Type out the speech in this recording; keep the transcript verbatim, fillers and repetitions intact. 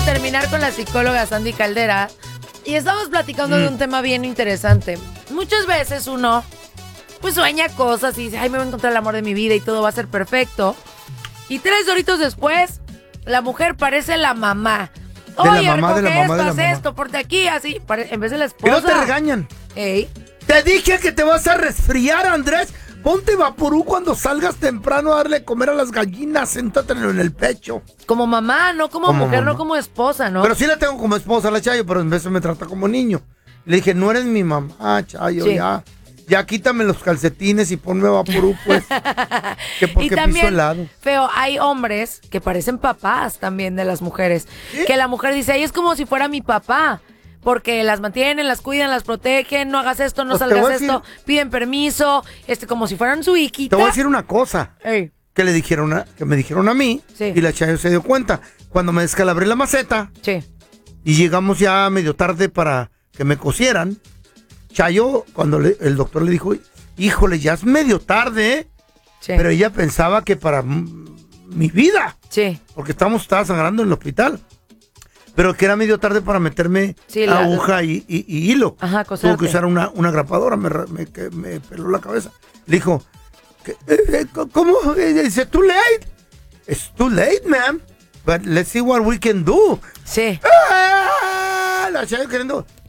terminar con la psicóloga Sandy Caldera y estamos platicando mm. de un tema bien interesante. Muchas veces uno pues sueña cosas y dice, ay, me voy a encontrar el amor de mi vida y todo va a ser perfecto. Y tres horitos después, la mujer parece la mamá. Oye, de la mamá, recoge de la mamá, esto, de la haz mamá. esto, ponte aquí, así, pare- en vez de la esposa. Y no te regañan. Ey. Te dije que te vas a resfriar, Andrés. Ponte Vaporú cuando salgas temprano a darle a comer a las gallinas. Siéntatelo en el pecho. Como mamá, no como, Como mujer, mamá. no como esposa, ¿no? Pero sí la tengo como esposa, la Chayo, pero en vez me trata como niño. Le dije, no eres mi mamá, Chayo, Sí. ya. Ya quítame los calcetines y ponme Vaporú, pues. Que porque Y también, piso helado. feo, hay hombres que parecen papás también de las mujeres. ¿Sí? Que la mujer dice, ay, es como si fuera mi papá. Porque las mantienen, las cuidan, las protegen, no hagas esto, no Pues te salgas voy a esto, decir- piden permiso, este, como si fueran su hijita. Te voy a decir una cosa. Ey. Que le dijeron a, que me dijeron a mí. Sí. Y la Chayo se dio cuenta. Cuando me descalabré la maceta. Sí. Y llegamos ya medio tarde para que me cosieran. Chayo, cuando le- el doctor le dijo, híjole, ya es medio tarde, ¿eh? Sí. Pero ella pensaba que para m- mi vida, Sí. porque estamos, estaba sangrando en el hospital, pero que era medio tarde para meterme Sí, la- aguja y, y- y hilo. Ajá, Tuve coserte. que usar una, una grapadora, me, ra- me, que me peló la cabeza. Le dijo, ¿qué- eh, eh, ¿cómo? Eh, Dice, too late. It's too late, ma'am. But let's see what we can do. Sí. ¡Ah! La Chayo queriendo...